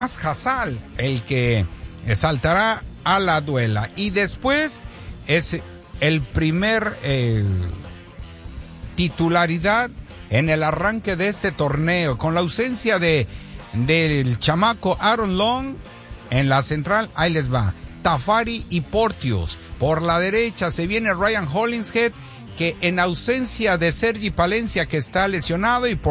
Hasal el que saltará a la duela. Y después es el primer titularidad en el arranque de este torneo, con la ausencia del chamaco Aaron Long en la central. Ahí les va: Tafari y Porteous. Por la derecha se viene Ryan Hollingshead, que en ausencia de Sergi Palencia, que está lesionado, y por